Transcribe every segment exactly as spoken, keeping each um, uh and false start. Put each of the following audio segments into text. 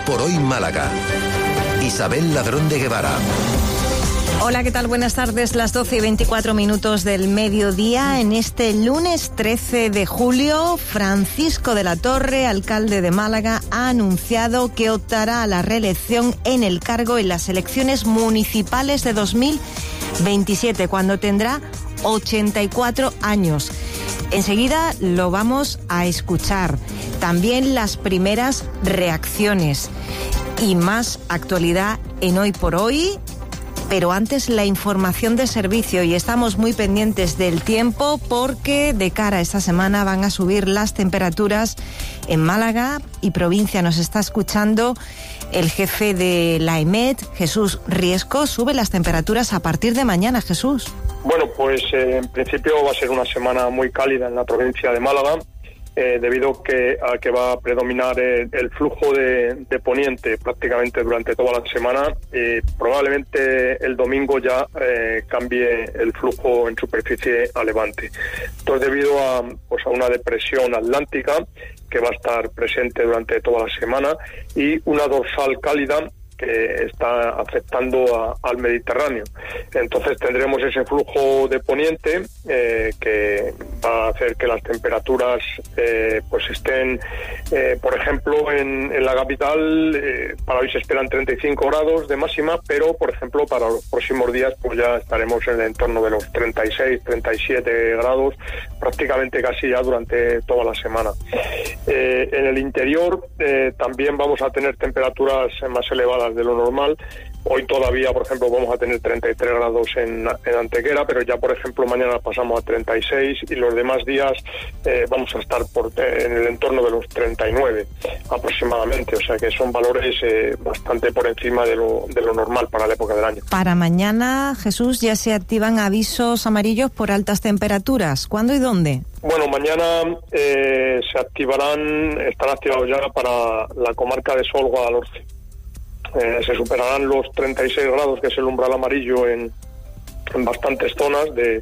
por Hoy Málaga. Isabel Ladrón de Guevara. Hola, ¿qué tal? Buenas tardes, las doce y veinticuatro minutos del mediodía. En este lunes trece de julio, Francisco de la Torre, alcalde de Málaga, ha anunciado que optará a la reelección en el cargo en las elecciones municipales de dos mil veintisiete, cuando tendrá ochenta y cuatro años. Enseguida lo vamos a escuchar. También las primeras reacciones y más actualidad en Hoy por Hoy. Pero antes la información de servicio, y estamos muy pendientes del tiempo porque de cara a esta semana van a subir las temperaturas en Málaga y provincia. Nos está escuchando el jefe de la E M E T, Jesús Riesco. Sube las temperaturas a partir de mañana, Jesús. Bueno, pues eh, en principio va a ser una semana muy cálida en la provincia de Málaga. Eh, debido que, a que va a predominar el, el flujo de, de poniente prácticamente durante toda la semana. Eh, probablemente el domingo ya eh, cambie el flujo en superficie a levante. Entonces, debido a, pues, a una depresión atlántica que va a estar presente durante toda la semana y una dorsal cálida que está afectando a, al Mediterráneo. Entonces tendremos ese flujo de poniente eh, que va a hacer que las temperaturas eh, pues estén, eh, por ejemplo, en, en la capital, eh, para hoy se esperan treinta y cinco grados de máxima, pero, por ejemplo, para los próximos días pues ya estaremos en el entorno de los treinta y seis, treinta y siete grados, prácticamente casi ya durante toda la semana. Eh, en el interior eh, también vamos a tener temperaturas más elevadas de lo normal. Hoy todavía, por ejemplo, vamos a tener treinta y tres grados en, en Antequera, pero ya, por ejemplo, mañana pasamos a treinta y seis y los demás días eh, vamos a estar por, en el entorno de los treinta y nueve aproximadamente. O sea que son valores eh, bastante por encima de lo, de lo normal para la época del año. Para mañana, Jesús, ya se activan avisos amarillos por altas temperaturas. ¿Cuándo y dónde? Bueno, mañana eh, se activarán, están activados ya para la comarca de Sol, Guadalhorce. Eh, se superarán los treinta y seis grados, que es el umbral amarillo en, en bastantes zonas de,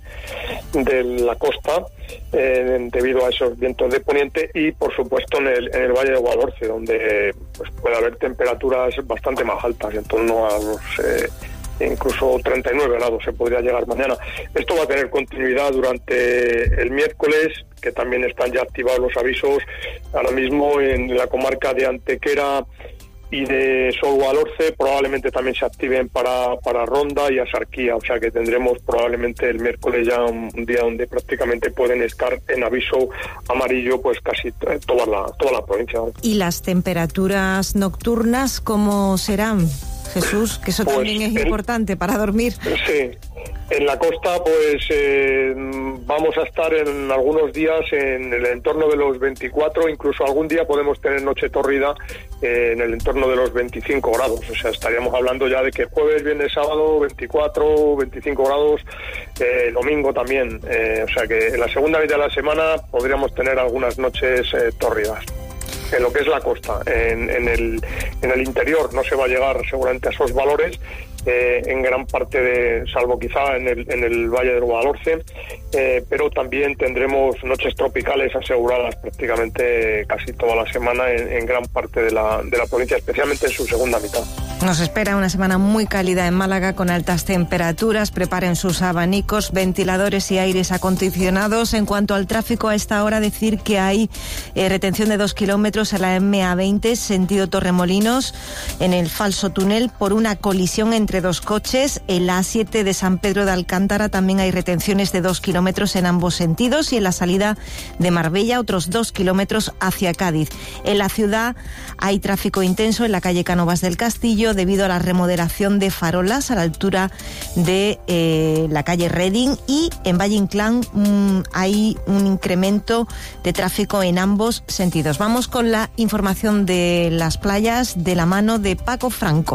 de la costa, eh, debido a esos vientos de poniente, y por supuesto en el, en el Valle de Guadalhorce, donde pues, puede haber temperaturas bastante más altas, en torno a los eh, incluso treinta y nueve grados se podría llegar mañana. Esto va a tener continuidad durante el miércoles, que también están ya activados los avisos ahora mismo en la comarca de Antequera y de Sol, Guadalhorce. Probablemente también se activen para, para Ronda y Axarquía, o sea que tendremos probablemente el miércoles ya un, un día donde prácticamente pueden estar en aviso amarillo pues casi toda la, toda la provincia. ¿Y las temperaturas nocturnas cómo serán, Jesús? Que eso pues también es el, importante para dormir. Sí, en la costa pues eh, vamos a estar en algunos días en el entorno de los veinticuatro, incluso algún día podemos tener noche tórrida eh, en el entorno de los veinticinco grados, o sea, estaríamos hablando ya de que jueves, viernes, sábado, veinticuatro, veinticinco grados, eh, domingo también, eh, o sea que en la segunda mitad de la semana podríamos tener algunas noches eh, tórridas. En lo que es la costa, en, en, el, en el interior no se va a llegar seguramente a esos valores, eh, en gran parte de, salvo quizá en el, en el Valle del Guadalhorce, eh, pero también tendremos noches tropicales aseguradas prácticamente casi toda la semana en, en gran parte de la, de la provincia, especialmente en su segunda mitad. Nos espera una semana muy cálida en Málaga con altas temperaturas. Preparen sus abanicos, ventiladores y aires acondicionados. En cuanto al tráfico, a esta hora decir que hay eh, retención de dos kilómetros en la eme a veinte, sentido Torremolinos, en el falso túnel por una colisión entre dos coches. En la a siete de San Pedro de Alcántara también hay retenciones de dos kilómetros en ambos sentidos, y en la salida de Marbella otros dos kilómetros hacia Cádiz. En la ciudad hay tráfico intenso en la calle Cánovas del Castillo debido a la remodelación de farolas a la altura de eh, la calle Reding, y en Valle Inclán mmm, hay un incremento de tráfico en ambos sentidos. Vamos con la información de las playas de la mano de Paco Franco.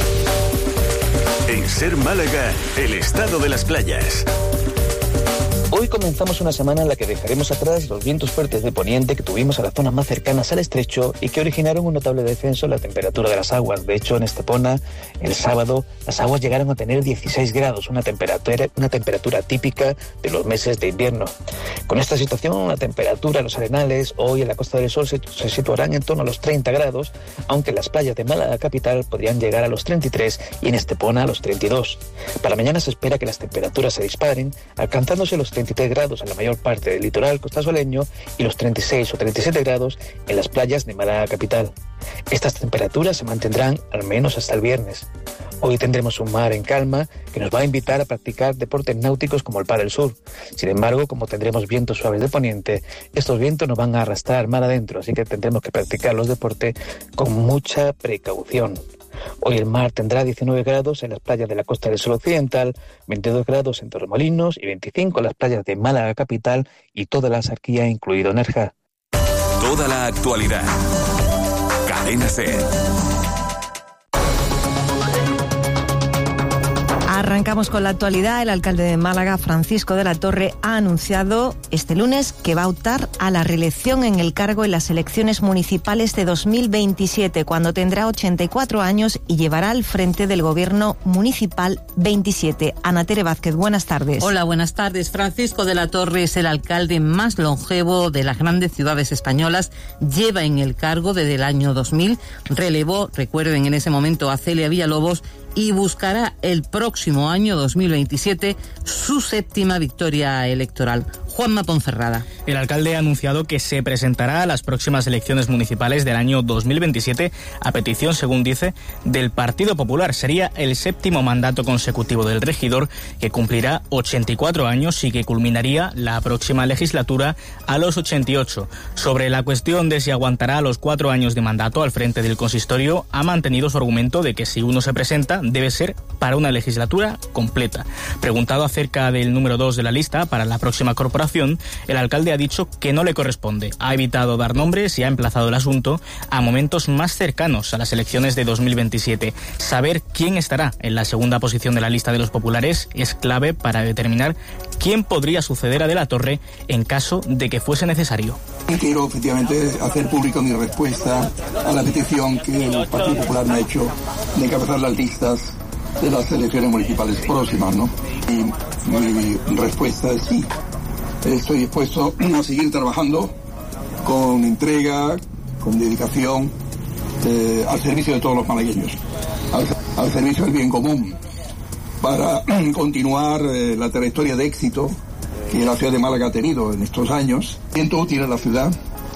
En Ser Málaga, el estado de las playas. Hoy comenzamos una semana en la que dejaremos atrás los vientos fuertes de poniente que tuvimos a las zonas más cercanas al estrecho y que originaron un notable descenso en la temperatura de las aguas. De hecho, en Estepona, el sábado, las aguas llegaron a tener dieciséis grados, una temperatura, una temperatura típica de los meses de invierno. Con esta situación, la temperatura en los arenales hoy en la Costa del Sol se, se situarán en torno a los treinta grados, aunque en las playas de Málaga capital podrían llegar a los treinta y tres y en Estepona a los treinta y dos. Para mañana se espera que las temperaturas se disparen, alcanzándose los treinta y tres grados en la mayor parte del litoral costasoleño y los treinta y seis o treinta y siete grados en las playas de Málaga capital. Estas temperaturas se mantendrán al menos hasta el viernes. Hoy tendremos un mar en calma que nos va a invitar a practicar deportes náuticos como el pádel sur. Sin embargo, como tendremos vientos suaves de poniente, estos vientos nos van a arrastrar mar adentro, así que tendremos que practicar los deportes con mucha precaución. Hoy el mar tendrá diecinueve grados en las playas de la Costa del Sol occidental, veintidós grados en Torremolinos y veinticinco en las playas de Málaga capital y toda la Axarquía, incluido Nerja. Toda la actualidad. Cadena SER. Arrancamos con la actualidad. El alcalde de Málaga, Francisco de la Torre, ha anunciado este lunes que va a optar a la reelección en el cargo en las elecciones municipales de dos mil veintisiete, cuando tendrá ochenta y cuatro años y llevará al frente del gobierno municipal veintisiete. Ana Tere Vázquez, buenas tardes. Hola, buenas tardes. Francisco de la Torre es el alcalde más longevo de las grandes ciudades españolas. Lleva en el cargo desde el año dos mil. Relevó, recuerden, en ese momento a Celia Villalobos, y buscará el próximo año dos mil veintisiete su séptima victoria electoral. Juanma Ponferrada. El alcalde ha anunciado que se presentará a las próximas elecciones municipales del año dos mil veintisiete a petición, según dice, del Partido Popular. Sería el séptimo mandato consecutivo del regidor, que cumplirá ochenta y cuatro años y que culminaría la próxima legislatura a los ochenta y ocho. Sobre la cuestión de si aguantará los cuatro años de mandato al frente del consistorio, ha mantenido su argumento de que si uno se presenta debe ser para una legislatura completa. Preguntado acerca del número dos de la lista para la próxima corporación, el alcalde ha dicho que no le corresponde. Ha evitado dar nombres y ha emplazado el asunto a momentos más cercanos a las elecciones de dos mil veintisiete. Saber quién estará en la segunda posición de la lista de los populares es clave para determinar quién podría suceder a De la Torre en caso de que fuese necesario. Quiero efectivamente hacer pública mi respuesta a la petición que el Partido Popular me ha hecho de encabezar las listas de las elecciones municipales próximas, ¿no? Y mi respuesta es sí. Estoy dispuesto a seguir trabajando con entrega, con dedicación, eh, al servicio de todos los malagueños, al, al servicio del bien común, para continuar eh, la trayectoria de éxito que la ciudad de Málaga ha tenido en estos años. Siento útil a la ciudad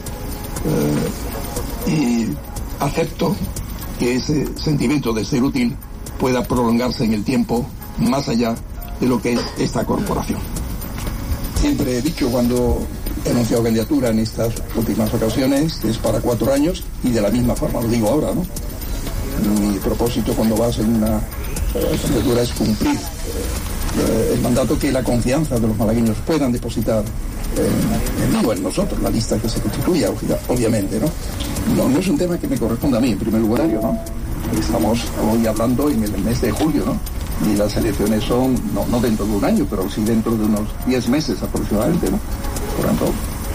eh, y acepto que ese sentimiento de ser útil pueda prolongarse en el tiempo más allá de lo que es esta corporación. Siempre he dicho cuando he anunciado candidatura en estas últimas ocasiones que es para cuatro años y de la misma forma lo digo ahora, ¿no? Mi propósito cuando vas en una eh, candidatura es cumplir eh, el mandato, que la confianza de los malagueños puedan depositar en, en mí o en nosotros, la lista que se constituya, obviamente, ¿no? No, no es un tema que me corresponda a mí en primer lugar, ¿no? Estamos hoy hablando en el mes de julio, ¿no? Y las elecciones son, no, no dentro de un año, pero sí dentro de unos diez meses aproximadamente, ¿no? Por tanto...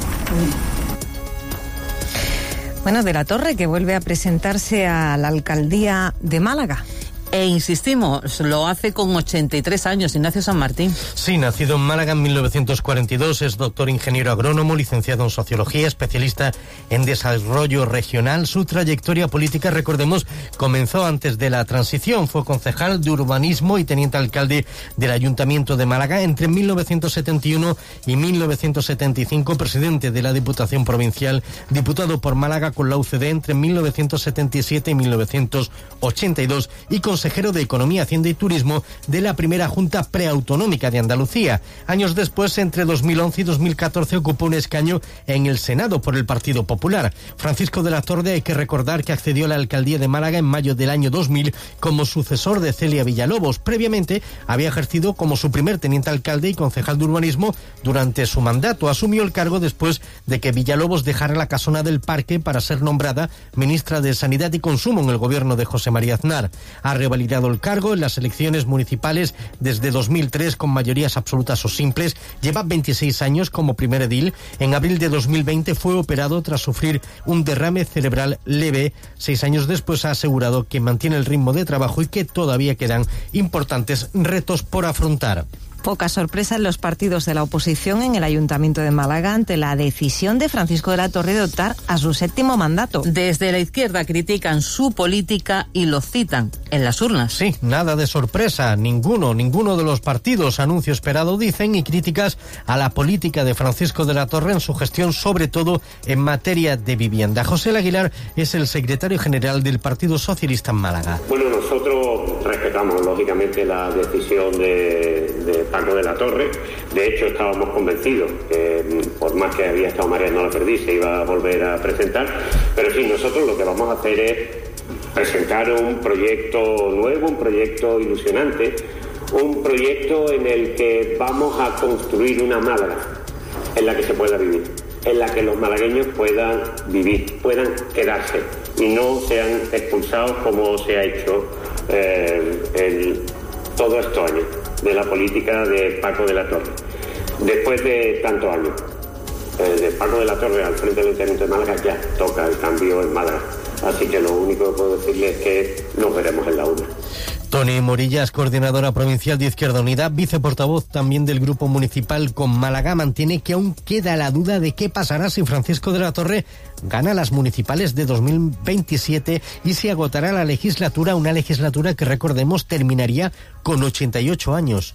Bueno, De la Torre, que vuelve a presentarse a la alcaldía de Málaga. E insistimos, lo hace con ochenta y tres años, Ignacio San Martín. Sí, nacido en Málaga en mil novecientos cuarenta y dos, es doctor ingeniero agrónomo, licenciado en Sociología, especialista en desarrollo regional. Su trayectoria política, recordemos, comenzó antes de la transición. Fue concejal de urbanismo y teniente alcalde del Ayuntamiento de Málaga entre mil novecientos setenta y uno y mil novecientos setenta y cinco, presidente de la Diputación Provincial, diputado por Málaga con la U C D entre mil novecientos setenta y siete y mil novecientos ochenta y dos y con consejero de Economía, Hacienda y Turismo de la primera Junta Preautonómica de Andalucía. Años después, entre dos mil once y dos mil catorce, ocupó un escaño en el Senado por el Partido Popular. Francisco de la Torre, hay que recordar que accedió a la alcaldía de Málaga en mayo del año dos mil como sucesor de Celia Villalobos. Previamente había ejercido como su primer teniente alcalde y concejal de urbanismo durante su mandato. Asumió el cargo después de que Villalobos dejara la casona del Parque para ser nombrada ministra de Sanidad y Consumo en el gobierno de José María Aznar. Ha revalidado el cargo en las elecciones municipales desde dos mil tres con mayorías absolutas o simples. Lleva veintiséis años como primer edil. En abril de dos mil veinte fue operado tras sufrir un derrame cerebral leve. Seis años después ha asegurado que mantiene el ritmo de trabajo y que todavía quedan importantes retos por afrontar. Poca sorpresa en los partidos de la oposición en el Ayuntamiento de Málaga ante la decisión de Francisco de la Torre de optar a su séptimo mandato. Desde la izquierda critican su política y lo citan en las urnas. Sí, nada de sorpresa, ninguno, ninguno de los partidos. Anuncio esperado, dicen, y críticas a la política de Francisco de la Torre en su gestión, sobre todo en materia de vivienda. José Aguilar es el secretario general del Partido Socialista en Málaga. Bueno, nosotros respetamos lógicamente la decisión de, de Paco de la Torre. De hecho, estábamos convencidos que, por más que había estado mareando la perdiz, se iba a volver a presentar. Pero sí, nosotros lo que vamos a hacer es presentar un proyecto nuevo, un proyecto ilusionante, un proyecto en el que vamos a construir una Málaga en la que se pueda vivir, en la que los malagueños puedan vivir, puedan quedarse y no sean expulsados como se ha hecho eh, en todos estos años de la política de Paco de la Torre. Después de tantos años eh, de Paco de la Torre al frente del Ayuntamiento de Málaga, ya toca el cambio en Málaga. Así que lo único que puedo decirles es que nos veremos en la urna. Toni Morillas, coordinadora provincial de Izquierda Unida, viceportavoz también del Grupo Municipal con Málaga, mantiene que aún queda la duda de qué pasará si Francisco de la Torre gana las municipales de dos mil veintisiete y se agotará la legislatura, una legislatura que, recordemos, terminaría con ochenta y ocho años.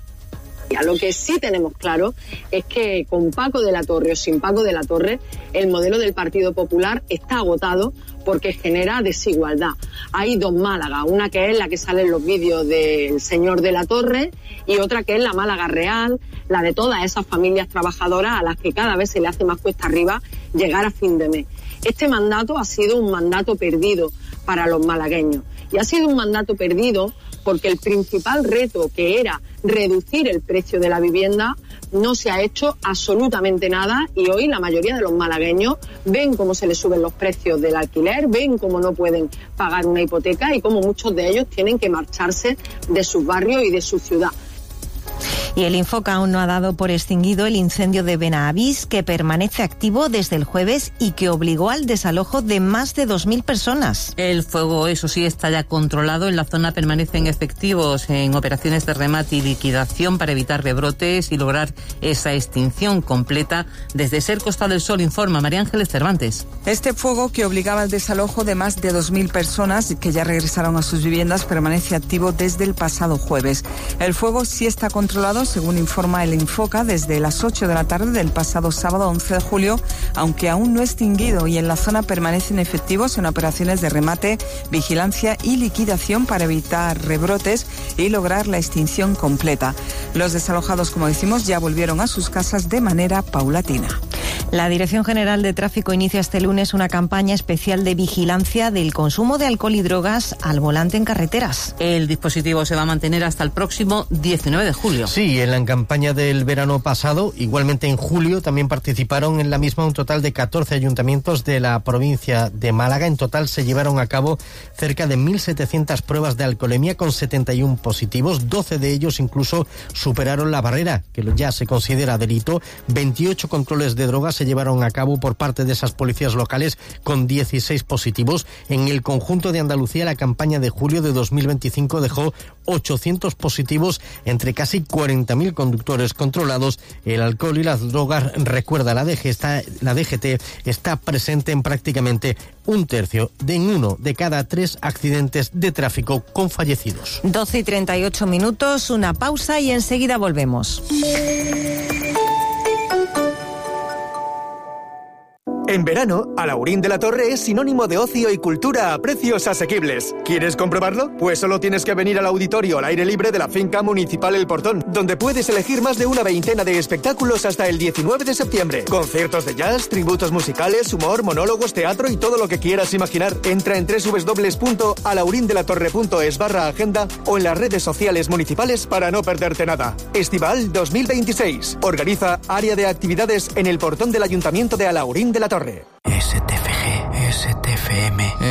Lo que sí tenemos claro es que con Paco de la Torre o sin Paco de la Torre, el modelo del Partido Popular está agotado porque genera desigualdad. Hay dos Málagas, una que es la que sale en los vídeos del señor de la Torre y otra que es la Málaga real, la de todas esas familias trabajadoras a las que cada vez se le hace más cuesta arriba llegar a fin de mes. Este mandato ha sido un mandato perdido para los malagueños y ha sido un mandato perdido porque el principal reto, que era reducir el precio de la vivienda, no se ha hecho absolutamente nada y hoy la mayoría de los malagueños ven cómo se les suben los precios del alquiler, ven cómo no pueden pagar una hipoteca y cómo muchos de ellos tienen que marcharse de sus barrios y de su ciudad. Y el Infoca aún no ha dado por extinguido el incendio de Benavís, que permanece activo desde el jueves y que obligó al desalojo de más de dos mil personas. El fuego, eso sí, está ya controlado. En la zona permanecen efectivos en operaciones de remate y liquidación para evitar rebrotes y lograr esa extinción completa. Desde Ser Costa del Sol informa María Ángeles Cervantes. Este fuego, que obligaba al desalojo de más de dos mil personas que ya regresaron a sus viviendas, permanece activo desde el pasado jueves. El fuego sí está controlado, según informa el Infoca, desde las ocho de la tarde del pasado sábado once de julio, aunque aún no extinguido, y en la zona permanecen efectivos en operaciones de remate, vigilancia y liquidación para evitar rebrotes y lograr la extinción completa. Los desalojados, como decimos, ya volvieron a sus casas de manera paulatina. La Dirección General de Tráfico inicia este lunes una campaña especial de vigilancia del consumo de alcohol y drogas al volante en carreteras. El dispositivo se va a mantener hasta el próximo diecinueve de julio. Sí, en la campaña del verano pasado, igualmente en julio, también participaron en la misma un total de catorce ayuntamientos de la provincia de Málaga. En total se llevaron a cabo cerca de mil setecientas pruebas de alcoholemia con setenta y uno positivos. doce de ellos incluso superaron la barrera, que ya se considera delito. veintiocho controles de drogas se llevaron a cabo por parte de esas policías locales con dieciséis positivos. En el conjunto de Andalucía, la campaña de julio de dos mil veinticinco dejó ochocientos positivos entre casi cuarenta mil conductores controlados. El alcohol y las drogas, recuerda la D G, está, la D G T, está presente en prácticamente un tercio de en uno de cada tres accidentes de tráfico con fallecidos. doce y treinta y ocho minutos, una pausa y enseguida volvemos. En verano, Alaurín de la Torre es sinónimo de ocio y cultura a precios asequibles. ¿Quieres comprobarlo? Pues solo tienes que venir al auditorio al aire libre de la Finca Municipal El Portón, donde puedes elegir más de una veintena de espectáculos hasta el diecinueve de septiembre. Conciertos de jazz, tributos musicales, humor, monólogos, teatro y todo lo que quieras imaginar. Entra en doble u doble u doble u punto alaurindelatorre punto es barra agenda o en las redes sociales municipales para no perderte nada. Estival dos mil veintiséis. Organiza Área de Actividades en El Portón del Ayuntamiento de Alaurín de la Torre. S T F G, S T F M,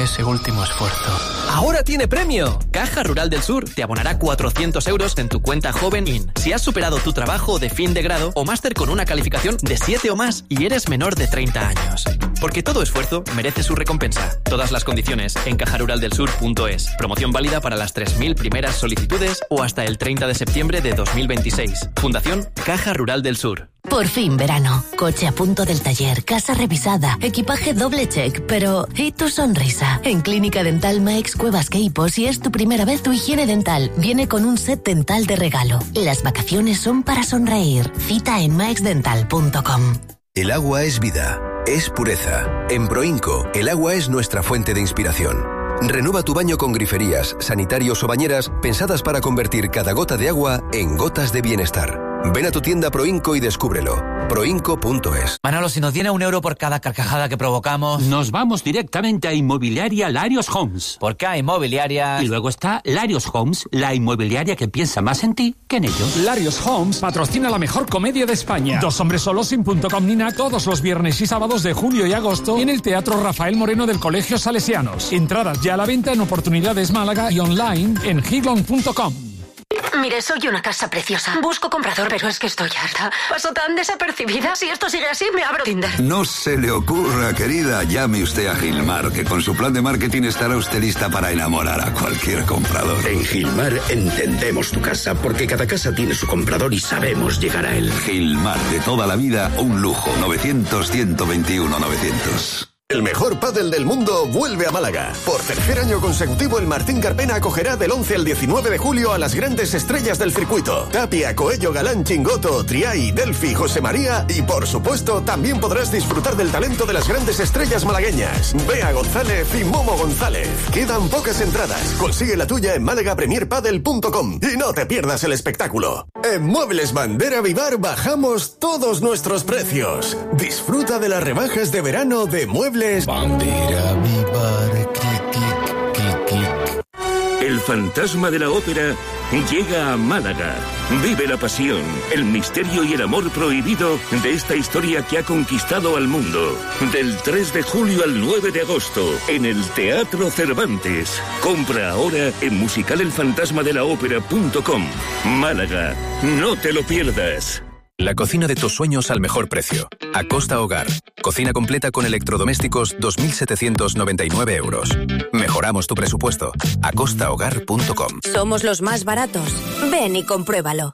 ese último esfuerzo. ¡Ahora tiene premio! Caja Rural del Sur te abonará cuatrocientos euros en tu cuenta Joven In si has superado tu trabajo de fin de grado o máster con una calificación de siete o más y eres menor de treinta años. Porque todo esfuerzo merece su recompensa. Todas las condiciones en caja rural del sur punto es. Promoción válida para las tres mil primeras solicitudes o hasta el treinta de septiembre de dos mil veintiséis. Fundación Caja Rural del Sur. Por fin verano. Coche a punto del taller, casa revisada, equipaje doble check, pero ¿y tu sonrisa? En Clínica Dental Maix Cuevas Queipo, si es tu primera vez, tu higiene dental viene con un set dental de regalo. Las vacaciones son para sonreír. Cita en maix dental punto com. El agua es vida, es pureza. En Proinco, el agua es nuestra fuente de inspiración. Renueva tu baño con griferías, sanitarios o bañeras pensadas para convertir cada gota de agua en gotas de bienestar. Ven a tu tienda Proinco y descúbrelo. Proinco punto es. Manolo, si nos viene un euro por cada carcajada que provocamos... Nos vamos directamente a Inmobiliaria Larios Homes. ¿Por qué a Inmobiliaria? Y luego está Larios Homes, la inmobiliaria que piensa más en ti que en ellos. Larios Homes patrocina la mejor comedia de España. Dos hombres solos sin punto com Nina, todos los viernes y sábados de julio y agosto en el Teatro Rafael Moreno del Colegio Salesianos. Entradas ya a la venta en Oportunidades Málaga y online en higlon punto com. Mire, soy una casa preciosa. Busco comprador, pero es que estoy harta. Paso tan desapercibida. Si esto sigue así, me abro Tinder. No se le ocurra, querida. Llame usted a Gilmar, que con su plan de marketing estará usted lista para enamorar a cualquier comprador. En Gilmar entendemos tu casa, porque cada casa tiene su comprador y sabemos llegar a él. Gilmar, de toda la vida, un lujo. novecientos, ciento veintiuno, novecientos. El mejor pádel del mundo vuelve a Málaga. Por tercer año consecutivo, el Martín Carpena acogerá del once al diecinueve de julio a las grandes estrellas del circuito. Tapia, Coello, Galán, Chingoto, Triay, Delphi, José María y, por supuesto, también podrás disfrutar del talento de las grandes estrellas malagueñas. Bea González y Momo González. Quedan pocas entradas. Consigue la tuya en málaga premier padel punto com y no te pierdas el espectáculo. En Muebles Bandera Vivar bajamos todos nuestros precios. Disfruta de las rebajas de verano de Muebles Bandera Vivar. Clic, clic, clic, clic. El fantasma de la ópera llega a Málaga. Vive la pasión, el misterio y el amor prohibido de esta historia que ha conquistado al mundo. Del tres de julio al nueve de agosto, en el Teatro Cervantes. Compra ahora en musical el fantasma de la ópera punto com. Málaga, no te lo pierdas. La cocina de tus sueños al mejor precio. Acosta Hogar. Cocina completa con electrodomésticos dos mil setecientos noventa y nueve euros. Mejoramos tu presupuesto. acosta hogar punto com. Somos los más baratos. Ven y compruébalo.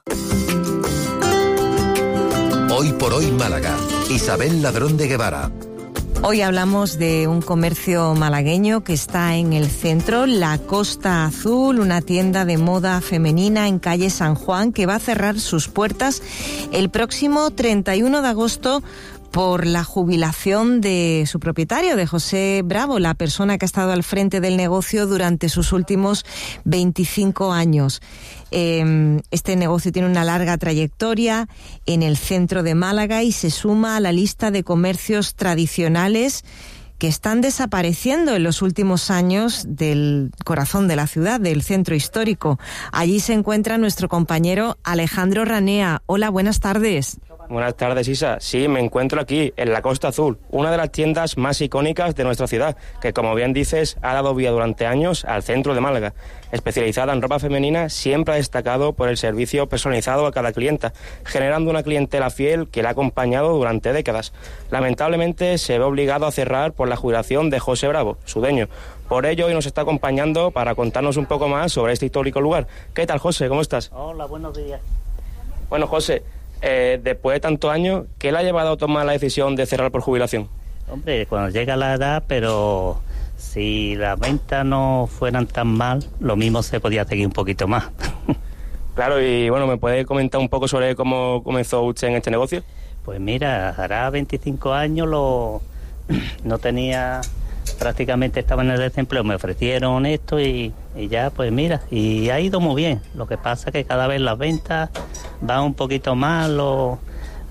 Hoy por hoy Málaga. Isabel Ladrón de Guevara. Hoy hablamos de un comercio malagueño que está en el centro, La Costa Azul, una tienda de moda femenina en calle San Juan que va a cerrar sus puertas el próximo treinta y uno de agosto por la jubilación de su propietario, de José Bravo, la persona que ha estado al frente del negocio durante sus últimos veinticinco años. Eh, este negocio tiene una larga trayectoria en el centro de Málaga y se suma a la lista de comercios tradicionales que están desapareciendo en los últimos años del corazón de la ciudad, del centro histórico. Allí se encuentra nuestro compañero Alejandro Ranea. Hola, buenas tardes. Buenas tardes, Isa. Sí, me encuentro aquí, en la Costa Azul, una de las tiendas más icónicas de nuestra ciudad, que, como bien dices, ha dado vida durante años al centro de Málaga. Especializada en ropa femenina, siempre ha destacado por el servicio personalizado a cada clienta, generando una clientela fiel que la ha acompañado durante décadas. Lamentablemente, se ve obligado a cerrar por la jubilación de José Bravo, su dueño. Por ello, hoy nos está acompañando para contarnos un poco más sobre este histórico lugar. ¿Qué tal, José? ¿Cómo estás? Hola, buenos días. Bueno, José, Eh, después de tantos años, ¿qué le ha llevado a tomar la decisión de cerrar por jubilación? Hombre, cuando llega la edad, pero si las ventas no fueran tan mal, lo mismo se podía seguir un poquito más. Claro, y bueno, ¿me puede comentar un poco sobre cómo comenzó usted en este negocio? Pues mira, hará veinticinco años, lo no tenía... prácticamente estaba en el desempleo, me ofrecieron esto y, y ya, pues mira, y ha ido muy bien. Lo que pasa es que cada vez las ventas van un poquito más, lo,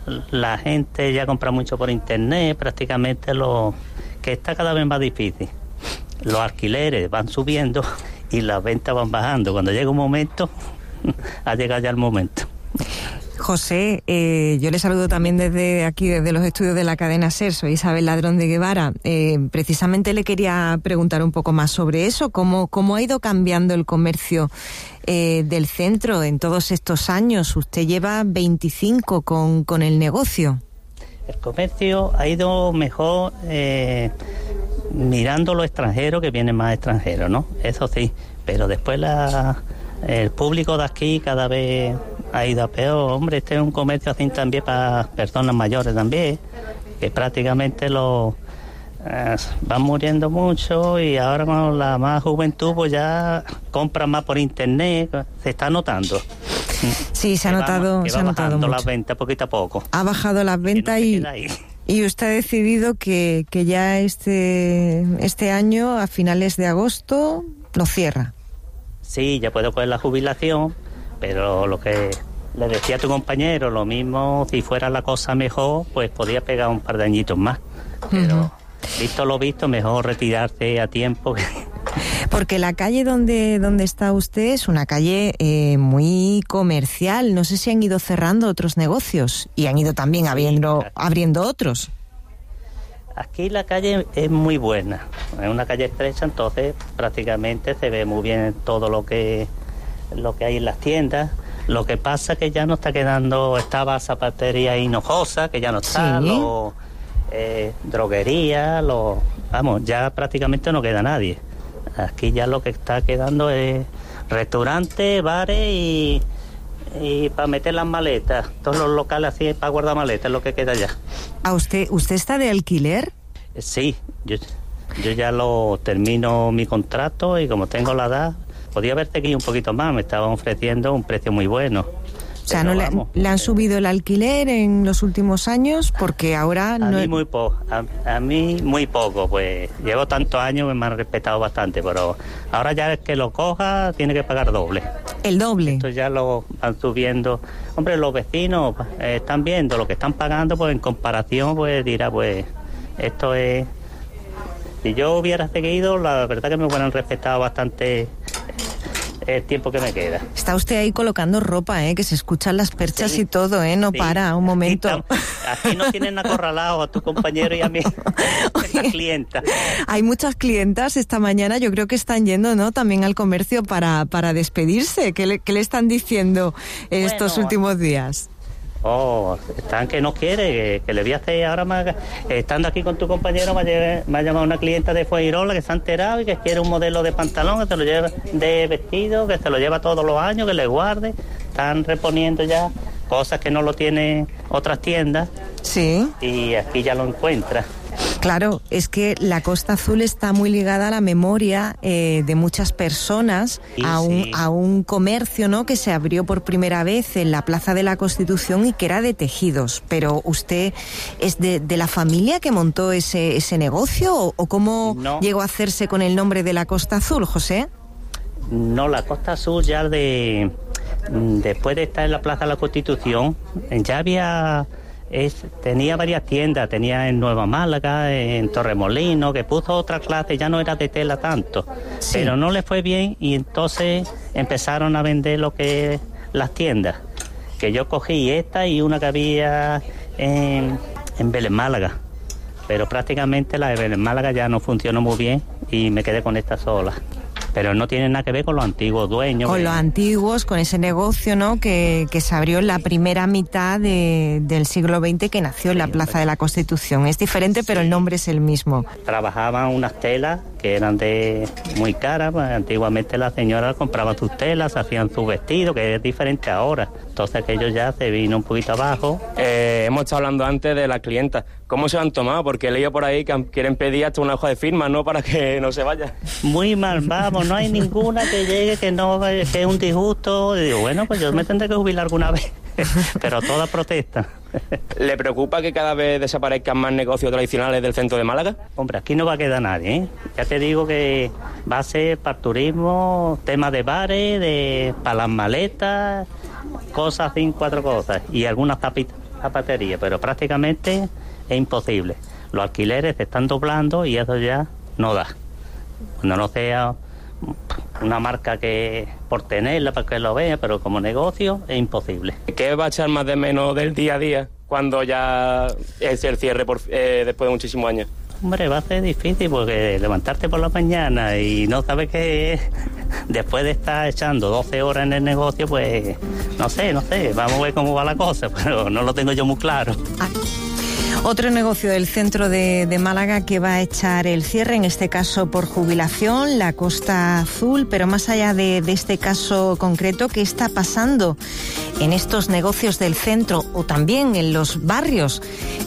la gente ya compra mucho por internet, prácticamente lo que está cada vez más difícil. Los alquileres van subiendo y las ventas van bajando. Cuando llega un momento, ha llegado ya el momento. José, eh, yo le saludo también desde aquí, desde los estudios de la cadena SER. Soy Isabel Ladrón de Guevara. Eh, precisamente le quería preguntar un poco más sobre eso, cómo, cómo ha ido cambiando el comercio eh, del centro en todos estos años. Usted lleva veinticinco con, con el negocio. El comercio ha ido mejor eh, mirando lo extranjero, que vienen más extranjeros, ¿no? Eso sí, pero después la, el público de aquí cada vez ha ido a peor. Hombre, este es un comercio así también para personas mayores también, que prácticamente los eh, van muriendo mucho, y ahora con la más juventud pues ya compran más por internet. Se está notando. Sí, se ha notado, que se ha va notado bajando mucho. las ventas poquito a poco. Ha bajado las ventas y, y usted ha decidido que, que ya este, este año, a finales de agosto, lo cierra. Sí, ya puedo coger la jubilación, pero lo que le decía a tu compañero, lo mismo, si fuera la cosa mejor, pues podía pegar un par de añitos más. Pero uh-huh. visto lo visto, mejor retirarse a tiempo. Porque la calle donde, donde está usted es una calle eh, muy comercial. No sé si han ido cerrando otros negocios y han ido también abriendo, abriendo otros. Aquí la calle es muy buena, es una calle estrecha, entonces prácticamente se ve muy bien todo lo que, lo que hay en las tiendas. Lo que pasa que ya no está quedando, estaba zapatería Hinojosa, que ya no está, ¿sí? Los, eh, droguería, los, vamos, ya prácticamente no queda nadie. Aquí ya lo que está quedando es restaurantes, bares y, y para meter las maletas. Todos los locales así para guardar maletas es lo que queda ya. ¿A usted, usted está de alquiler? Sí, yo, yo ya lo termino mi contrato y como tengo la edad, podía haber seguido un poquito más, me estaban ofreciendo un precio muy bueno. O sea, ¿no le, le han subido el alquiler en los últimos años? Porque ahora a no... Mí muy poco, a, a mí muy poco, pues llevo tantos años que me han respetado bastante, pero ahora ya es que lo coja tiene que pagar doble. ¿El doble? Esto ya lo van subiendo. Hombre, los vecinos eh, están viendo lo que están pagando, pues en comparación, pues dirá, pues esto es... Si yo hubiera seguido, la verdad que me hubieran respetado bastante el tiempo que me queda. Está usted ahí colocando ropa, ¿eh? Que se escuchan las perchas sí. y todo, ¿eh? No sí. para, un momento. Aquí, aquí no tienen acorralado a tu compañero y a mí, esta clienta. Hay muchas clientas esta mañana, yo creo que están yendo, ¿no? También al comercio para, para despedirse. ¿Qué le, qué le están diciendo estos bueno, últimos días? Oh, están que no quiere, que, que le voy a hacer ahora más. Estando aquí con tu compañero, me ha, lleve, me ha llamado una clienta de Fuengirola que se ha enterado y que quiere un modelo de pantalón, que se lo lleva de vestido, que se lo lleva todos los años, que le guarde. Están reponiendo ya cosas que no lo tienen otras tiendas. Sí. Y aquí ya lo encuentra. Claro, es que la Costa Azul está muy ligada a la memoria eh, de muchas personas, sí, a, un, sí. a un comercio, ¿no?, que se abrió por primera vez en la Plaza de la Constitución y que era de tejidos. Pero usted es de, de la familia que montó ese, ese negocio, o, o cómo no. llegó a hacerse con el nombre de la Costa Azul, José? No, la Costa Azul ya de después de estar en la Plaza de la Constitución ya había... Es, tenía varias tiendas, tenía en Nueva Málaga, en Torremolino, que puso otra clase, ya no era de tela tanto, sí. pero no le fue bien y entonces empezaron a vender lo que es las tiendas, que yo cogí esta y una que había en, en Vélez Málaga, pero prácticamente la de Vélez Málaga ya no funcionó muy bien y me quedé con esta sola. Pero no tiene nada que ver con los antiguos dueños. Con que... los antiguos, con ese negocio, ¿no?, que, que se abrió en la primera mitad de, del siglo veinte, que nació en la Plaza de la Constitución. Es diferente, sí. pero el nombre es el mismo. Trabajaban unas telas que eran de muy caras. Antiguamente las señoras compraban sus telas, hacían sus vestidos, que es diferente ahora. Entonces aquello ya se vino un poquito abajo. Eh, hemos estado hablando antes de las clientas. ¿Cómo se lo han tomado? Porque he leído por ahí que quieren pedir hasta una hoja de firma, ¿no?, para que no se vaya. Muy mal, vamos, no hay ninguna que llegue que no que es un disgusto. Y digo, bueno, pues yo me tendré que jubilar alguna vez. Pero todas protestan. ¿Le preocupa que cada vez desaparezcan más negocios tradicionales del centro de Málaga? Hombre, aquí no va a quedar nadie, ¿eh? Ya te digo que va a ser para turismo, tema de bares, de para las maletas, cosas así, cuatro cosas. Y algunas zapaterías, pero prácticamente es imposible. Los alquileres se están doblando y eso ya no da. Cuando no sea una marca que por tenerla, para que lo vea, pero como negocio es imposible. ¿Qué va a echar más de menos del día a día cuando ya es el cierre por, eh, después de muchísimos años? Hombre, va a ser difícil porque levantarte por la mañana y no sabes qué, después de estar echando doce horas en el negocio, pues no sé, no sé, vamos a ver cómo va la cosa, pero no lo tengo yo muy claro. Ah. Otro negocio del centro de, de Málaga que va a echar el cierre, en este caso por jubilación, la Costa Azul, pero más allá de, de este caso concreto, ¿qué está pasando en estos negocios del centro o también en los barrios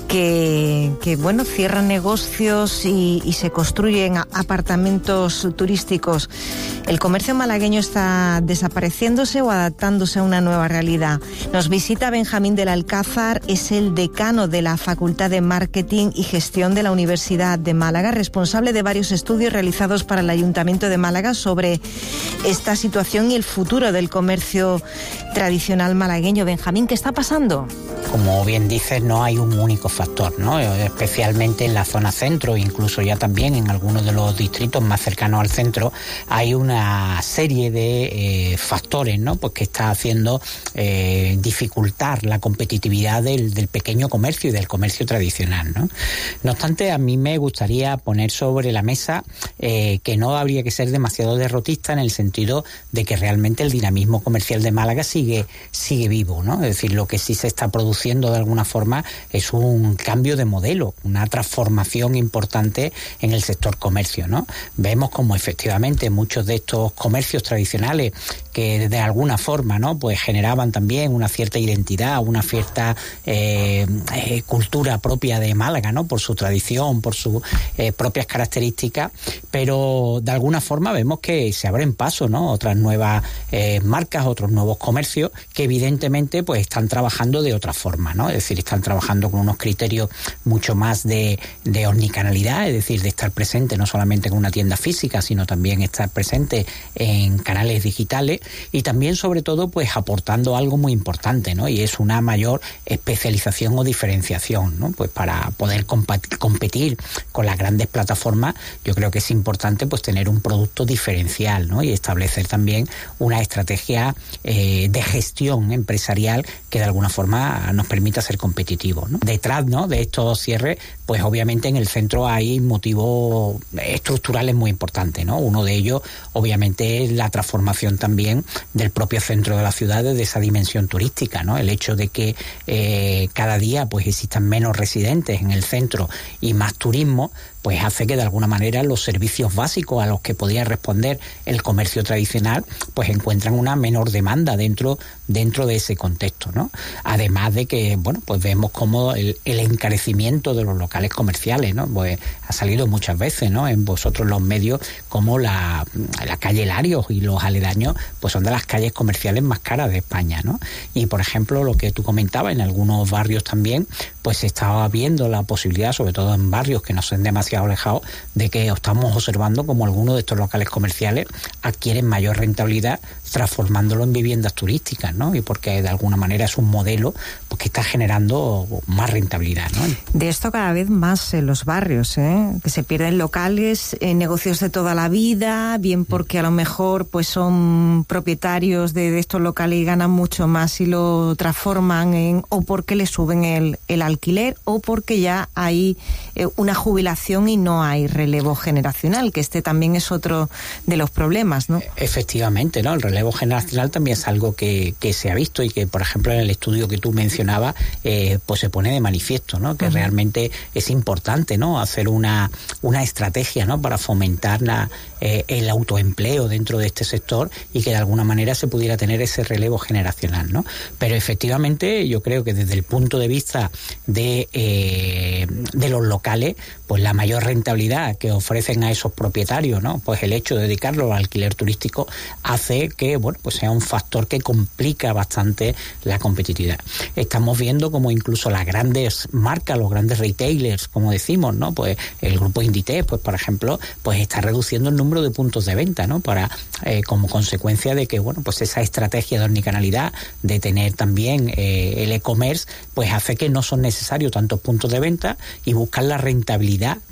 que, que bueno, cierran negocios y, y se construyen apartamentos turísticos? ¿El comercio malagueño está desapareciéndose o adaptándose a una nueva realidad? Nos visita Benjamín del Alcázar, es el decano de la Facultad de Marketing y Gestión de la Universidad de Málaga, responsable de varios estudios realizados para el Ayuntamiento de Málaga sobre esta situación y el futuro del comercio tradicional malagueño. Benjamín, ¿qué está pasando? Como bien dices, no hay un único factor, ¿no? Especialmente en la zona centro, incluso ya también en algunos de los distritos más cercanos al centro, hay una serie de eh, factores, ¿no? Pues que está haciendo eh, dificultar la competitividad del, del pequeño comercio y del comercio tradicional, ¿no? No obstante, a mí me gustaría poner sobre la mesa eh, que no habría que ser demasiado derrotista en el sentido de que realmente el dinamismo comercial de Málaga sigue, sigue vivo, ¿no? Es decir, lo que sí se está produciendo de alguna forma es un cambio de modelo, una transformación importante en el sector comercio, ¿no? Vemos como efectivamente muchos de estos comercios tradicionales que de alguna forma, ¿no? Pues generaban también una cierta identidad, una cierta eh, eh, cultura propia de Málaga, ¿no? Por su tradición, por sus eh, propias características, pero de alguna forma vemos que se abren paso, ¿no? Otras nuevas eh, marcas, otros nuevos comercios que evidentemente pues están trabajando de otra forma, ¿no? Es decir, están trabajando con unos criterios mucho más de, de omnicanalidad, es decir, de estar presente no solamente con una tienda física, sino también estar presente en canales digitales y también, sobre todo, pues aportando algo muy importante, ¿no? Y es una mayor especialización o diferenciación, ¿no? Pues para poder competir con las grandes plataformas, yo creo que es importante pues tener un producto diferencial, ¿no? Y establecer también una estrategia eh, de gestión empresarial que de alguna forma nos permita ser competitivos, ¿no? Detrás, ¿no? de estos cierres, pues obviamente en el centro hay motivos estructurales muy importantes, ¿no? Uno de ellos, obviamente, es la transformación también del propio centro de la ciudad desde esa dimensión turística, ¿no? El hecho de que eh, cada día pues existan menos residentes en el centro y más turismo, pues hace que de alguna manera los servicios básicos a los que podía responder el comercio tradicional pues encuentran una menor demanda dentro dentro de ese contexto, ¿no? Además de que, bueno, pues vemos como el, el encarecimiento de los locales comerciales, ¿no? Pues ha salido muchas veces, ¿no? En vosotros los medios como la, la calle Larios y los aledaños pues son de las calles comerciales más caras de España, ¿no? Y por ejemplo, lo que tú comentabas, en algunos barrios también pues se estaba viendo la posibilidad, sobre todo en barrios que no son demasiado alejados, de que estamos observando como algunos de estos locales comerciales adquieren mayor rentabilidad transformándolo en viviendas turísticas, ¿no? Y porque de alguna manera es un modelo pues, que está generando más rentabilidad, ¿no? De esto cada vez más en los barrios, ¿eh? Que se pierden locales, eh, negocios de toda la vida, bien porque a lo mejor pues son propietarios de, de estos locales y ganan mucho más y lo transforman en, o porque le suben el, el alquiler, o porque ya hay eh, una jubilación y no hay relevo generacional, que este también es otro de los problemas, ¿no? Efectivamente, ¿no? El relevo generacional también es algo que, que se ha visto y que, por ejemplo, en el estudio que tú mencionabas, eh, pues se pone de manifiesto, ¿no? Que uh-huh. realmente es importante, ¿no? Hacer una, una estrategia, ¿no? Para fomentar la, eh, el autoempleo dentro de este sector y que de alguna manera se pudiera tener ese relevo generacional, ¿no? Pero efectivamente yo creo que desde el punto de vista de, eh, de los locales, pues la mayor rentabilidad que ofrecen a esos propietarios, ¿no? Pues el hecho de dedicarlo al alquiler turístico hace que, bueno, pues sea un factor que complica bastante la competitividad. Estamos viendo como incluso las grandes marcas, los grandes retailers, como decimos, ¿no? Pues el grupo Inditex, pues por ejemplo, pues está reduciendo el número de puntos de venta, ¿no? Para, eh, como consecuencia de que, bueno, pues esa estrategia de omnicanalidad, de tener también eh, el e-commerce, pues hace que no son necesarios tantos puntos de venta y buscar la rentabilidad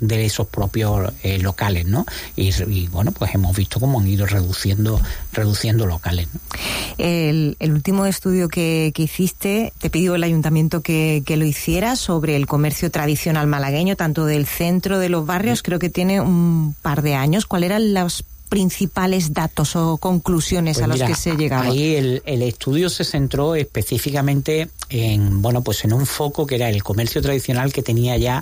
de esos propios eh, locales, ¿no? Y, y bueno, pues hemos visto cómo han ido reduciendo reduciendo locales, ¿no? El, el último estudio que, que hiciste, te pidió el ayuntamiento que, que lo hiciera sobre el comercio tradicional malagueño, tanto del centro de los barrios, creo que tiene un par de años. ¿Cuáles eran los principales datos o conclusiones pues a mira, los que se llegaba? Ahí el, el estudio se centró específicamente en, bueno, pues en un foco que era el comercio tradicional, que tenía ya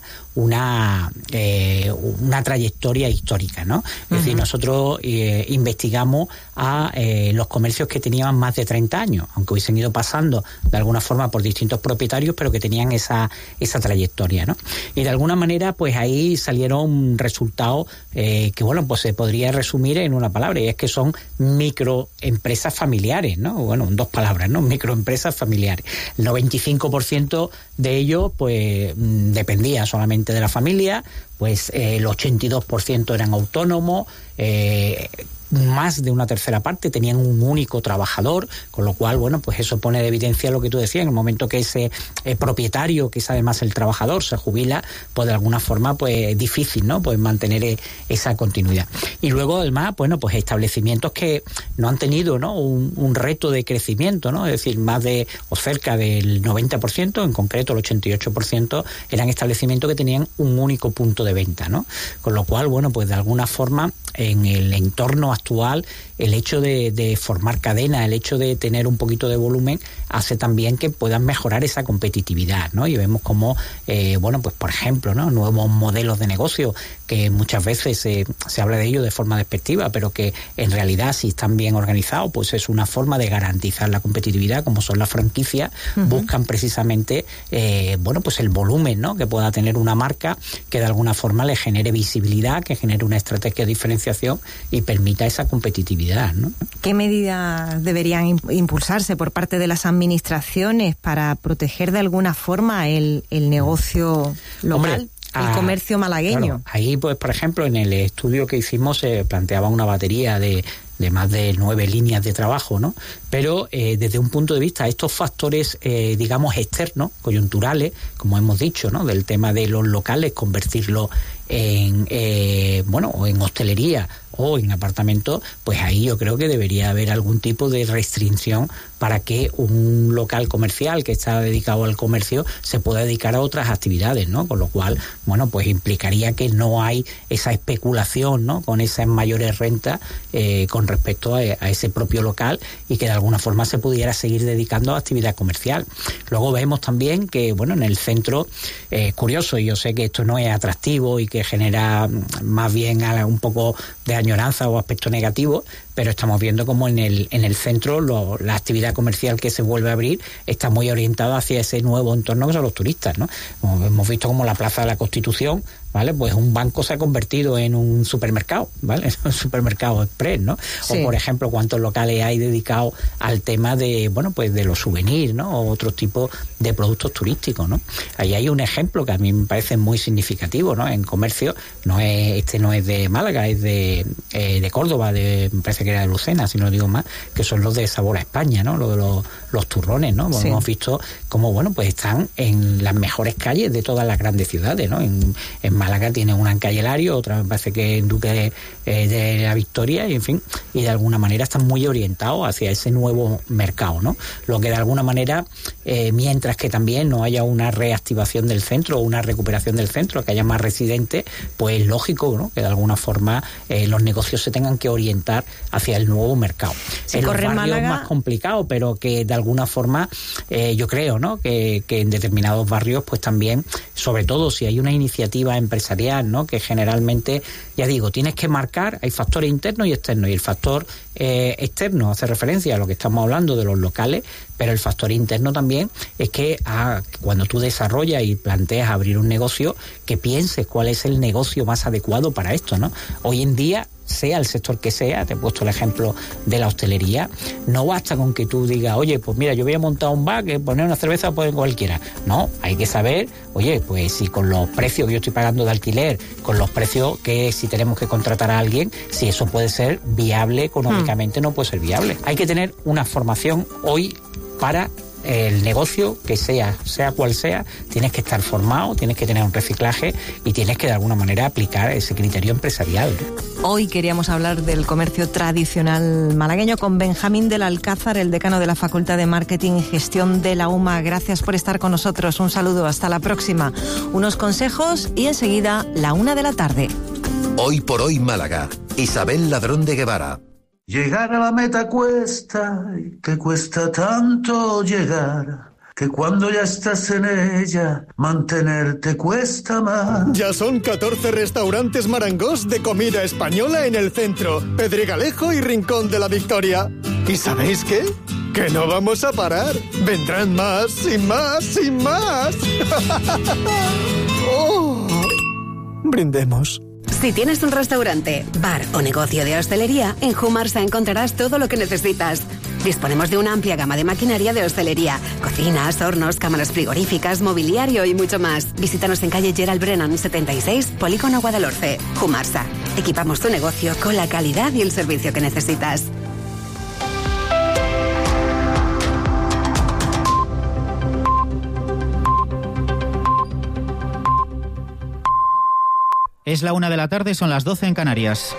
una eh, una trayectoria histórica, ¿no? Es uh-huh. decir, nosotros eh, investigamos a eh, los comercios que tenían más de treinta años, aunque hubiesen ido pasando de alguna forma por distintos propietarios, pero que tenían esa esa trayectoria, ¿no? Y de alguna manera, pues ahí salieron resultados eh, que, bueno, pues se podría resumir en una palabra, y es que son microempresas familiares, ¿no? Bueno, dos palabras, ¿no? Microempresas familiares. El noventa y cinco por ciento de ellos, pues, dependía solamente de la familia, pues eh, el ochenta y dos por ciento eran autónomos, eh, más de una tercera parte tenían un único trabajador, con lo cual, bueno, pues eso pone de evidencia lo que tú decías, en el momento que ese eh, propietario, que es además el trabajador, se jubila, pues de alguna forma, pues es difícil, ¿no? Pues mantener eh, esa continuidad. Y luego, además, bueno, pues establecimientos que no han tenido, ¿no? Un, un reto de crecimiento, ¿no? Es decir, más de, o cerca del noventa por ciento, en concreto el ochenta y ocho por ciento, eran establecimientos que tenían un único punto de venta, ¿no? Con lo cual, bueno, pues de alguna forma, en el entorno actual, el hecho de, de formar cadena, el hecho de tener un poquito de volumen, hace también que puedan mejorar esa competitividad, ¿no? Y vemos como, eh, bueno, pues por ejemplo, ¿no? Nuevos modelos de negocio, que muchas veces se, se habla de ello de forma despectiva, pero que en realidad, si están bien organizados, pues es una forma de garantizar la competitividad, como son las franquicias. Uh-huh. Buscan precisamente, eh, bueno, pues el volumen, ¿no? Que pueda tener una marca, que de alguna forma le genere visibilidad, que genere una estrategia de diferenciación y permita esa competitividad, ¿no? ¿Qué medidas deberían impulsarse por parte de las administraciones para proteger de alguna forma el, el negocio local? Hombre, el ah, comercio malagueño. Claro, ahí, pues, por ejemplo, en el estudio que hicimos se eh, planteaba una batería de de más de nueve líneas de trabajo, ¿no? Pero eh, desde un punto de vista, estos factores, eh, digamos, externos, coyunturales, como hemos dicho, ¿no? Del tema de los locales, convertirlo en, eh, bueno, en hostelería o en apartamentos, pues ahí yo creo que debería haber algún tipo de restricción para que un local comercial que está dedicado al comercio se pueda dedicar a otras actividades, ¿no? Con lo cual, bueno, pues implicaría que no hay esa especulación, ¿no? Con esas mayores rentas eh, con respecto a, a ese propio local, y que de alguna forma se pudiera seguir dedicando a actividad comercial. Luego vemos también que, bueno, en el centro, es eh, curioso, y yo sé que esto no es atractivo y que genera más bien un poco de añoranza o aspecto negativo, pero estamos viendo como en el en el centro lo, la actividad comercial que se vuelve a abrir está muy orientada hacia ese nuevo entorno que son los turistas, ¿no? Como hemos visto como la Plaza de la Constitución, ¿vale? Pues un banco se ha convertido en un supermercado, ¿vale? Un supermercado express, ¿no? Sí. O, por ejemplo, cuántos locales hay dedicados al tema de, bueno, pues de los souvenirs, ¿no? O otros tipos de productos turísticos, ¿no? Ahí hay un ejemplo que a mí me parece muy significativo, ¿no? En comercio, no es este no es de Málaga, es de, eh, de Córdoba, de, me parece que era de Lucena, si no lo digo más, que son los de Sabor a España, ¿no? Los de los, los turrones, ¿no? Sí. Hemos visto cómo, bueno, pues están en las mejores calles de todas las grandes ciudades, ¿no? En, en Málaga tiene una en Calle Lario, otra me parece que en Duque eh, de la Victoria, y en fin, y de alguna manera están muy orientados hacia ese nuevo mercado, ¿no? Lo que de alguna manera, eh, mientras que también no haya una reactivación del centro o una recuperación del centro, que haya más residentes, pues es lógico, ¿no? Que de alguna forma eh, los negocios se tengan que orientar hacia el nuevo mercado. Si en los barrios Málaga... más complicado, pero que de alguna forma eh, yo creo, ¿no? Que, que en determinados barrios, pues también, sobre todo si hay una iniciativa empresarial, ¿no? Que generalmente, ya digo, tienes que marcar, hay factores internos y externos, y el factor eh, externo hace referencia a lo que estamos hablando de los locales, pero el factor interno también es que ah, cuando tú desarrollas y planteas abrir un negocio, que pienses cuál es el negocio más adecuado para esto, ¿no? Hoy en día, sea el sector que sea, te he puesto el ejemplo de la hostelería, no basta con que tú digas, oye, pues mira, yo voy a montar un bar, que poner una cerveza puede cualquiera. No, hay que saber, oye, pues si con los precios que yo estoy pagando de alquiler, con los precios que si tenemos que contratar a alguien, si eso puede ser viable económicamente, hmm. no puede ser viable. Hay que tener una formación hoy para el negocio que sea, sea cual sea, tienes que estar formado, tienes que tener un reciclaje y tienes que de alguna manera aplicar ese criterio empresarial. Hoy queríamos hablar del comercio tradicional malagueño con Benjamín del Alcázar, el decano de la Facultad de Marketing y Gestión de la UMA. Gracias por estar con nosotros. Un saludo, hasta la próxima. Unos consejos y enseguida la una de la tarde. Hoy por hoy Málaga. Isabel Ladrón de Guevara. Llegar a la meta cuesta, y te cuesta tanto llegar, que cuando ya estás en ella, mantenerte cuesta más. Ya son catorce restaurantes marangos de comida española en el centro, Pedregalejo y Rincón de la Victoria. ¿Y sabéis qué? Que no vamos a parar. Vendrán más y más y más. Oh, brindemos. Si tienes un restaurante, bar o negocio de hostelería, en Humarsa encontrarás todo lo que necesitas. Disponemos de una amplia gama de maquinaria de hostelería, cocinas, hornos, cámaras frigoríficas, mobiliario y mucho más. Visítanos en calle Gerald Brennan setenta y seis, Polígono Guadalhorce. Humarsa. Equipamos tu negocio con la calidad y el servicio que necesitas. Es la una de la tarde, son las doce en Canarias.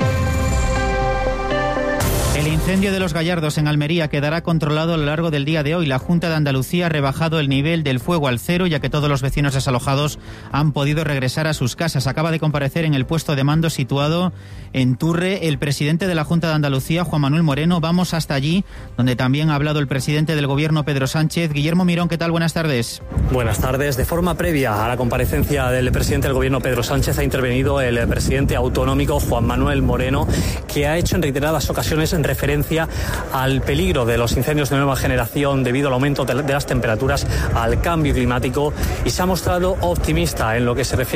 El incendio de Los Gallardos en Almería quedará controlado a lo largo del día de hoy. La Junta de Andalucía ha rebajado el nivel del fuego al cero, ya que todos los vecinos desalojados han podido regresar a sus casas. Acaba de comparecer en el puesto de mando situado en Turre el presidente de la Junta de Andalucía, Juan Manuel Moreno. Vamos hasta allí, donde también ha hablado el presidente del Gobierno, Pedro Sánchez. Guillermo Mirón, ¿qué tal? Buenas tardes. Buenas tardes. De forma previa a la comparecencia del presidente del Gobierno, Pedro Sánchez, ha intervenido el presidente autonómico, Juan Manuel Moreno, que ha hecho en reiteradas ocasiones en referencia al peligro de los incendios de nueva generación debido al aumento de las temperaturas, al cambio climático, y se ha mostrado optimista en lo que se refiere